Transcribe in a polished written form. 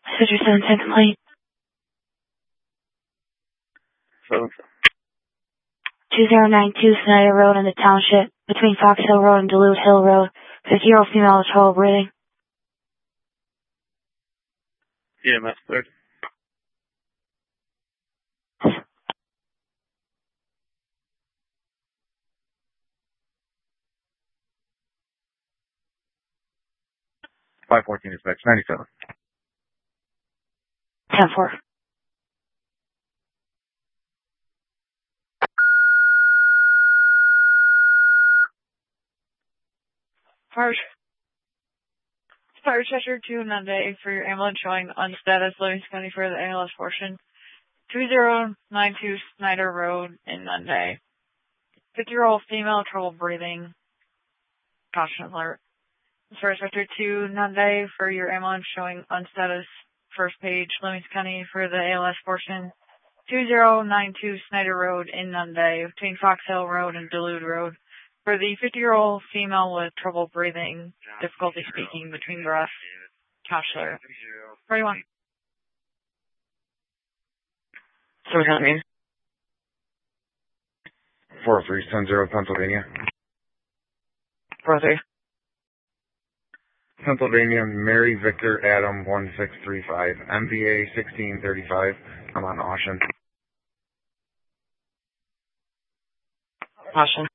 Citrus 710 complaint. So, 2092 Snyder Road in the township, between Fox Hill Road and Duluth Hill Road. 50-year-old female with trouble breathing. EMS third. .514 dispatch 97. 10-4. Fire Cheshire 2 Nunde for your ambulance showing on status Livingston County for the ALS portion. 2092 Snyder Road in Nunde. 50-year-old female, trouble breathing. Caution alert. Fire Sector 2 Nunde for your ambulance showing on status first page Livingston County for the ALS portion. 2092 Snyder Road in Nunde between Fox Hill Road and Duluth Road. For the 50-year-old female with trouble breathing, difficulty speaking between breaths, Caution. 41. So what mean? 40310 Pennsylvania. 403. Pennsylvania, Mary Victor Adam 1635, MVA 1635. I'm on Ocean. Caution.